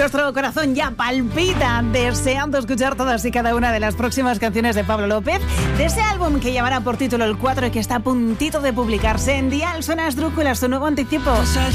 Nuestro corazón ya palpita deseando escuchar todas y cada una de las próximas canciones de Pablo López, de ese álbum que llevará por título El 4 y que está a puntito de publicarse. En Dial suena Esdrújula, su nuevo anticipo.